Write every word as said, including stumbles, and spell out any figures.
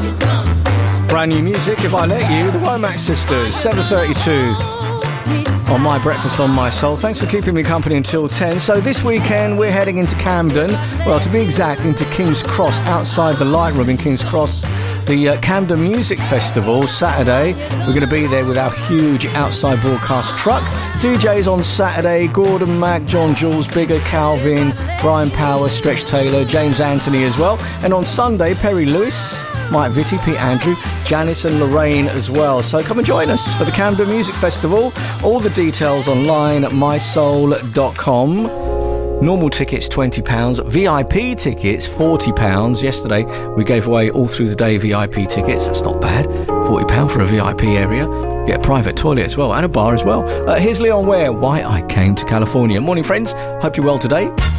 Brand new music, If I Let You, the Womack Sisters, seven thirty-two on My Breakfast on My Soul. Thanks for keeping me company until ten. So this weekend we're heading into Camden, well, to be exact, into King's Cross, outside the Light Room in King's Cross. The uh, Camden Music Festival, Saturday. We're going to be there with our huge outside broadcast truck. D Js on Saturday, Gordon Mack, John Jules, Bigger, Calvin, Brian Power, Stretch Taylor, James Anthony as well. And on Sunday, Perry Lewis, Mike Vitti, Pete Andrew, Janice and Lorraine as well. So come and join us for the Camden Music Festival. All the details online at my soul dot com. Normal tickets twenty pounds, V I P tickets forty pounds. Yesterday we gave away all through the day V I P tickets. That's not bad. forty pounds for a V I P area. Get a private toilet as well and a bar as well. Uh, here's Leon Ware, Why I Came to California. Morning friends, hope you're well today.